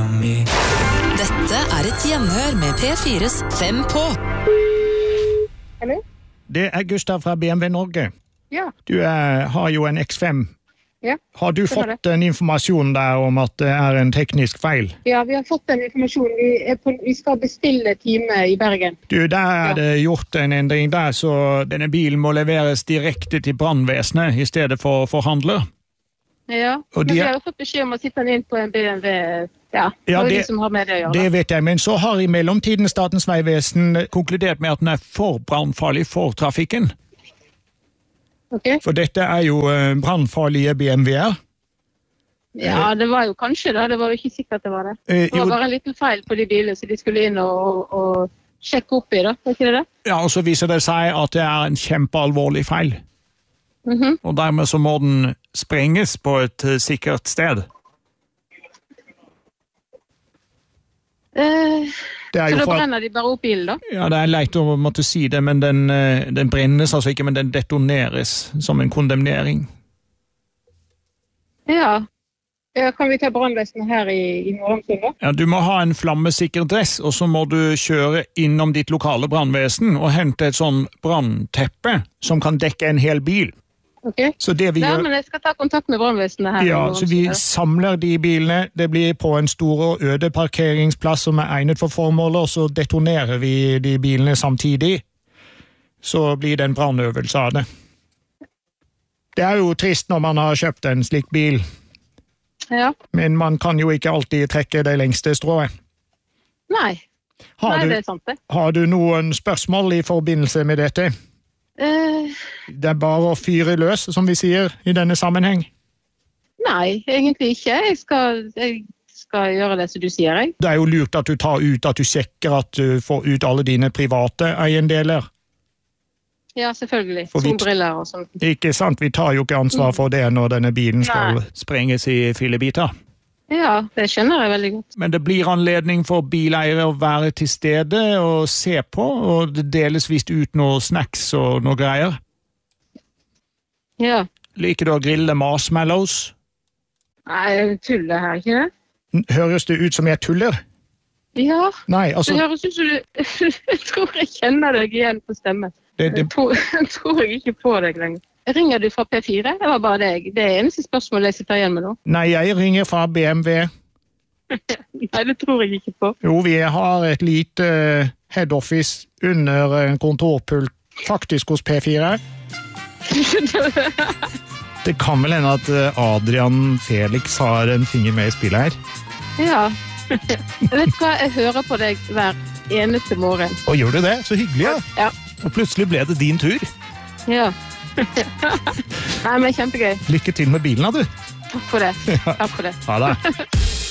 around me. Dette et gjenhør med P4's 5 på. Hallo? Det Gustav fra BMW Norge. Ja. Du har jo en X5. Ja. Har du fått en informasjon der om at det en teknisk feil? Ja, vi har fått en informasjon. Vi skal bestille time i Bergen. Du, der det gjort en endring der, så denne bilen må leveres direkte til brandvesenet i stedet for forhandler. Ja, men vi har jo fått beskjed om å sitte den inn på en BMW. Ja, det er de som har med det å gjøre. Det vet jeg, men så har i mellomtiden Statens vegvesen konkludert med at den for brandfarlig for trafikken. Okay. For dette jo brandfarlige BMW-er. Ja, det var jo kanskje da. Det var jo ikke sikkert det var det. Det var bare en liten feil på de bilene, så de skulle inn og sjekke opp i da. Er ikke det det? Ja, og så viser det seg at det en kjempealvorlig feil. Og dermed så må den sprenges på et sikkert sted. Så da brenner de bare opp bilen da? Ja, det leit å måtte si det, men den brennes altså ikke, men den detoneres som en kondemnering. Ja. Kan vi ta brandvesenet her i Nordhamsund da? Ja, du må ha en flammesikker dress, og så må du kjøre innom ditt lokale brandvesen og hente et sånn brandteppe som kan dekke en hel bil. Okay. Så det vi gjør... men jeg skal ta kontakt med brandvesenet her. Ja, så vi samler de bilene, det blir på en stor og øde parkeringsplass som egnet for formålet, og så detonerer vi de bilene samtidig. Så blir det en brandøvelse av det. Det jo trist når man har kjøpt en slik bil. Ja. Men man kan jo ikke alltid trekke det lengste strået. Nei, det sant det. Har du noen spørsmål i forbindelse med dette? Det bare å fyre løs, som vi sier i denne sammenheng. Nei, egentlig ikke. Jeg skal gjøre det som du sier, jeg. Det jo lurt at du tar ut, at du sjekker at du får ut alle dine private eiendeler. Ja, selvfølgelig. Solbriller og sånt. Ikke sant, vi tar jo ikke ansvar for det når denne bilen skal sprenges i fillebiter. Ja, det skjønner jeg veldig godt. Men det blir anledning for bileiere å være til stede og se på, og det deles vist ut noe snacks og noe greier. Ja. Liker du å grille marshmallows? Nei, jeg tuller her, ikke det? Høres det ut som jeg tuller? Ja, nei, altså... det høres ut som du... Jeg tror jeg kjenner deg igjen på stemmen. Jeg tror jeg ikke på deg lenger. Ringer du fra P4? Det var bare deg. Det eneste spørsmålet jeg sitter igjen med nå. Nei, jeg ringer fra BMW. Nei, det tror jeg ikke på. Jo, vi har et lite head office under en kontorpult, faktisk hos P4. Det kan vel hende at Adrian Felix har en finger med i spillet her. Ja. Vet du hva? Jeg hører på deg hver eneste morgen. Og gjør du det? Så hyggelig, ja. Ja. Og plutselig ble det din tur. Ja. Nei, men kjempegøy. Lykke til med bilen, da, du. Takk for det. Takk for det. Ha det.